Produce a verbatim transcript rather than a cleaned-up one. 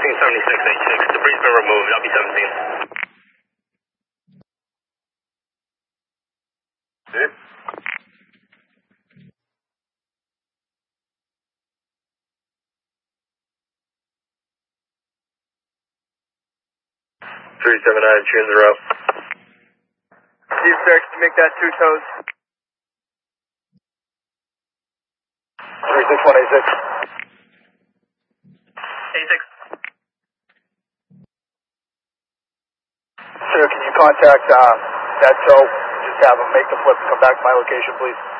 sixteen seventy-six eighty-six. Debris been removed. I'll be seventeen. Dude. three seven nine, cheering the route. Steve Six, make that two toes. three six one eight six. eighty-six. Sir, can you contact uh, that tow? Just have him make the flip and come back to my location, please.